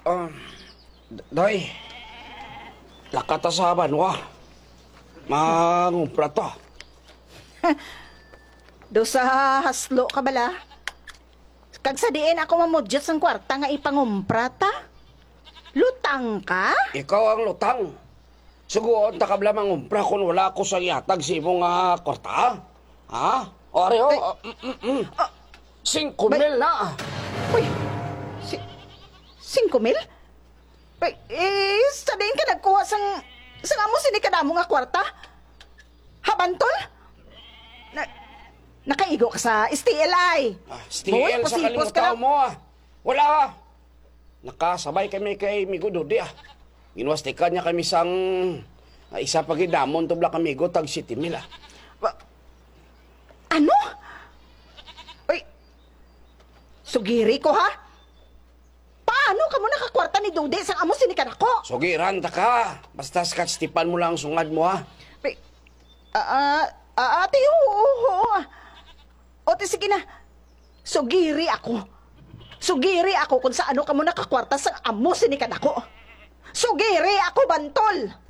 Ah, day, lakatasaban wa. Mangumpra ta. Do sa haslo ka bala? Kag sa diin ako mamudyot sang kwarta nga ipangumpra ta? Lutang ka? Ikaw ang lutang. Suguon ta kabla mangumpra kung wala ko sa yatag si imong kwarta. Ha? Oreo, 5,000 na. Uy, 5,000? Uy, sa diin ka nagkuha sang amo sinikadamo nga kwarta? Habantol? Nakaigo ka sa STLI. Stiel sa kalimutaw mo Wala Nakasabay kami kay Migo Dodi Ginwastikan niya kami sang isa pagidamon tubla kami go tag 7,000 Ano? Uy, sugiri ko ha? Paano ka mo nakakwarta ni Dodi sang amo sinikan ako? Sugiran ta ka. Basta skatstipan mo lang sungad mo Uy, ate, oo. Ote, sige na. Sugiri ako kung sa ano ka mo nakakwarta sang amo sinikan ako. Sugiri ako, bantol!